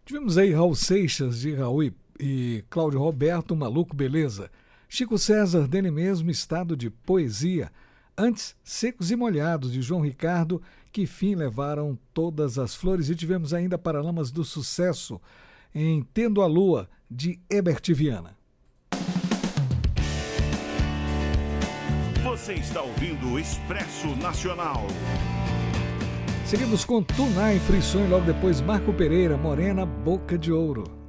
Tivemos aí Raul Seixas de Raul e Cláudio Roberto, Maluco Beleza. Chico César, dele mesmo, Estado de Poesia. Antes, Secos e Molhados, de João Ricardo, Que Fim Levaram Todas as Flores. E tivemos ainda Paralamas do Sucesso, em Tendo a Lua, de Herbert Viana. Você está ouvindo o Expresso Nacional. Seguimos com Tunai, Frisson e logo depois Marco Pereira, Morena, Boca de Ouro.